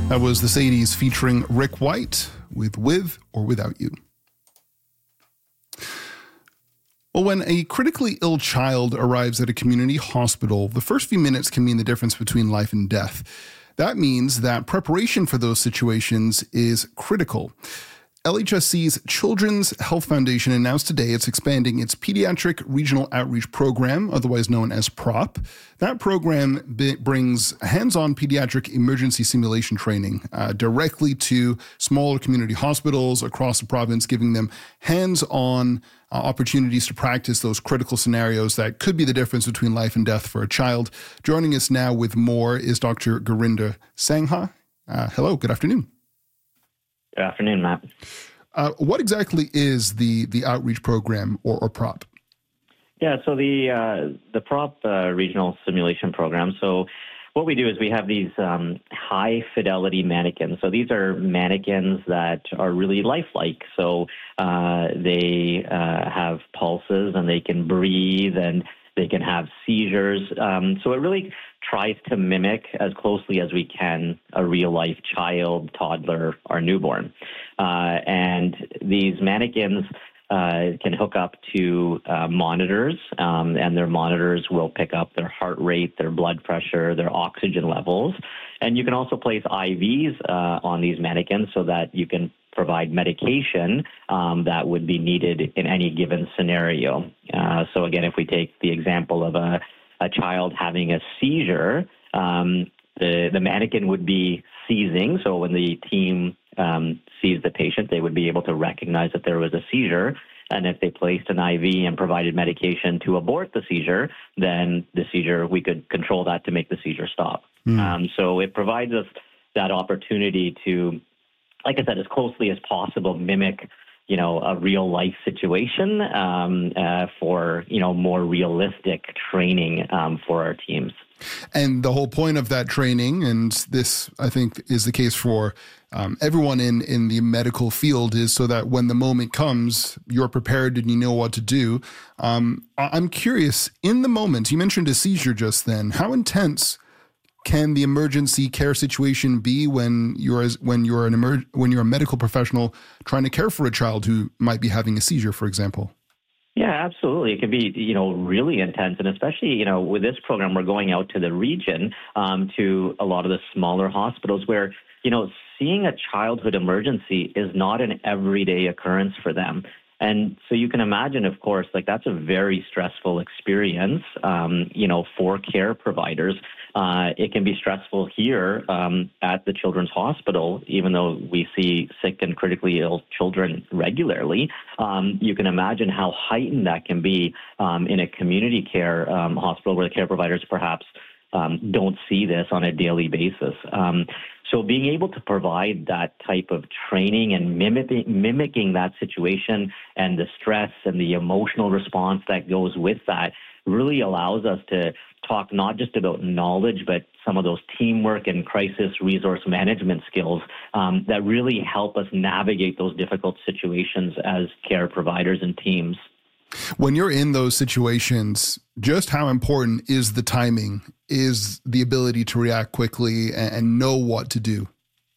That was the Sadies featuring Rick White with or Without You. Well, when a critically ill child arrives at a community hospital, the first few minutes can mean the difference between life and death. That means that preparation for those situations is critical. LHSC's Children's Health Foundation announced today it's expanding its Pediatric Regional Outreach Program, otherwise known as PROP. That program brings hands-on pediatric emergency simulation training directly to smaller community hospitals across the province, giving them hands-on opportunities to practice those critical scenarios that could be the difference between life and death for a child. Joining us now with more is Dr. Gurinder Sangha. Hello, good afternoon. Good afternoon, Matt. What exactly is the outreach program or PROP? Yeah, so the PROP regional simulation program. So what we do is we have these high fidelity mannequins. So these are mannequins that are really lifelike. So they have pulses and they can breathe and they can have seizures. So it really tries to mimic as closely as we can a real-life child, toddler, or newborn. And these mannequins can hook up to monitors, and their monitors will pick up their heart rate, their blood pressure, their oxygen levels. And you can also place IVs on these mannequins so that you can provide medication that would be needed in any given scenario. So again, if we take the example of a child having a seizure, the mannequin would be seizing. So when the team sees the patient, they would be able to recognize that there was a seizure. And if they placed an IV and provided medication to abort the seizure, then the seizure, we could control that to make the seizure stop. So it provides us that opportunity to, like I said, as closely as possible, mimic, a real life situation for, more realistic training for our teams. And the whole point of that training, and this, I think, is the case for everyone in the medical field, is so that when the moment comes, you're prepared and you know what to do. I'm curious, in the moment, you mentioned a seizure just then, how intense can the emergency care situation be when you're a medical professional trying to care for a child who might be having a seizure, for example? Yeah, absolutely. It can be, really intense. And especially, with this program, we're going out to the region, to a lot of the smaller hospitals where, seeing a childhood emergency is not an everyday occurrence for them. And so you can imagine, of course, that's a very stressful experience, for care providers. It can be stressful here at the Children's Hospital, even though we see sick and critically ill children regularly. You can imagine how heightened that can be in a community care hospital where the care providers perhaps don't see this on a daily basis. So being able to provide that type of training and mimicking that situation and the stress and the emotional response that goes with that really allows us to talk not just about knowledge, but some of those teamwork and crisis resource management skills that really help us navigate those difficult situations as care providers and teams. When you're in those situations, just how important is the timing, is the ability to react quickly and know what to do?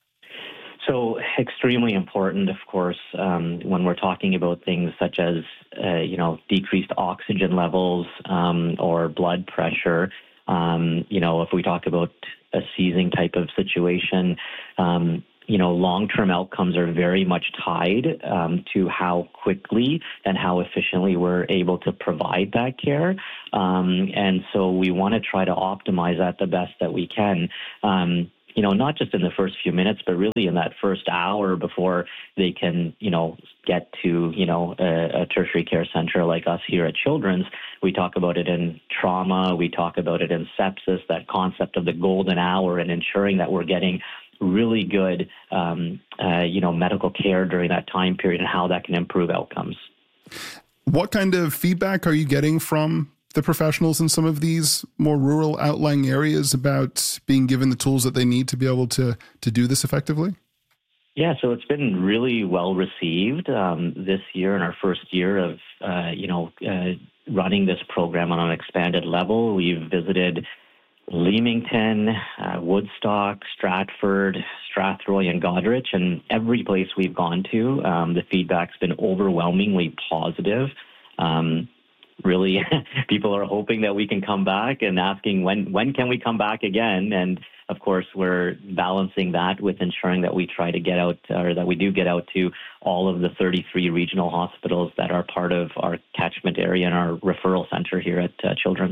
So extremely important, of course, when we're talking about things such as, decreased oxygen levels or blood pressure. If we talk about a seizing type of situation, long-term outcomes are very much tied to how quickly and how efficiently we're able to provide that care. And so we want to try to optimize that the best that we can. Not just in the first few minutes, but really in that first hour before they can, get to, a tertiary care center like us here at Children's. We talk about it in trauma. We talk about it in sepsis, that concept of the golden hour and ensuring that we're getting really good, medical care during that time period and how that can improve outcomes. What kind of feedback are you getting from the professionals in some of these more rural outlying areas about being given the tools that they need to be able to do this effectively? Yeah, so it's been really well received this year in our first year of, running this program on an expanded level. We've visited Leamington, Woodstock, Stratford, Strathroy, and Goderich. And every place we've gone to, the feedback's been overwhelmingly positive. Really, people are hoping that we can come back and asking when can we come back again? And of course, we're balancing that with ensuring that we try to get out, or that we do get out to all of the 33 regional hospitals that are part of our catchment area and our referral center here at Children's.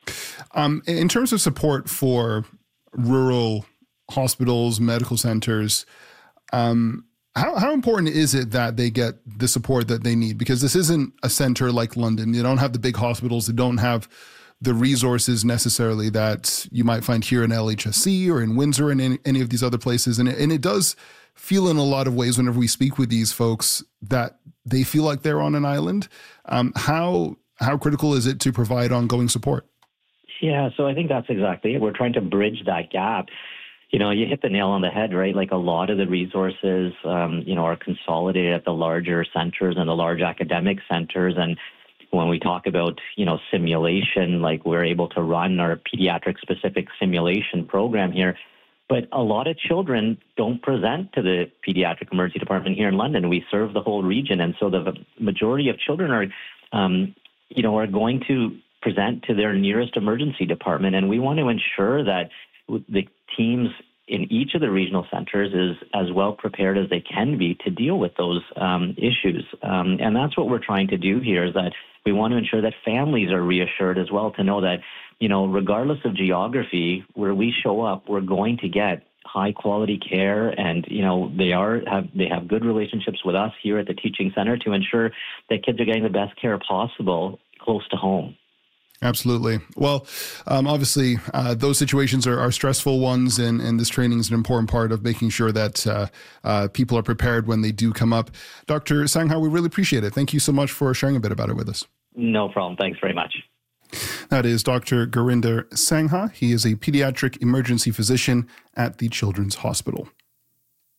In terms of support for rural hospitals, medical centers, how important is it that they get the support that they need? Because this isn't a center like London. You don't have the big hospitals. They don't have the resources necessarily that you might find here in LHSC or in Windsor and any of these other places. And it does feel in a lot of ways whenever we speak with these folks that they feel like they're on an island. How critical is it to provide ongoing support? Yeah, so I think that's exactly it. We're trying to bridge that gap. You know, you hit the nail on the head, right? Like a lot of the resources, are consolidated at the larger centers and the large academic centers. And when we talk about, simulation, like we're able to run our pediatric specific simulation program here. But a lot of children don't present to the pediatric emergency department here in London. We serve the whole region. And so the majority of children are going to present to their nearest emergency department. And we want to ensure that the teams in each of the regional centers is as well prepared as they can be to deal with those issues. And that's what we're trying to do here, is that we want to ensure that families are reassured as well to know that, regardless of geography, where we show up, we're going to get high quality care, and they have good relationships with us here at the teaching center to ensure that kids are getting the best care possible close to home. Absolutely. Well, obviously, those situations are stressful ones, and this training is an important part of making sure that people are prepared when they do come up. Dr. Sangha, we really appreciate it. Thank you so much for sharing a bit about it with us. No problem. Thanks very much. That is Dr. Gurinder Sangha. He is a pediatric emergency physician at the Children's Hospital.